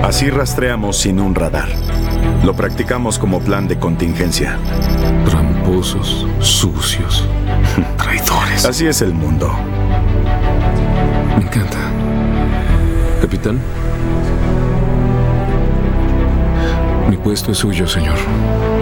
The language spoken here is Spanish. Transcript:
Así rastreamos sin un radar. Lo practicamos como plan de contingencia. Tramposos, sucios, traidores. Así es el mundo. Me encanta. Capitán, mi puesto es suyo, señor.